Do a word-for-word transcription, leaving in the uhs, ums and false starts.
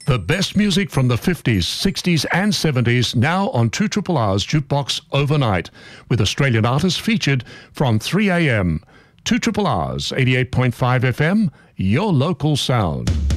The best music from the fifties, sixties and seventies now on two R R R's Jukebox Overnight, with Australian artists featured from three a m. two R R R's eighty-eight point five F M, your local sound.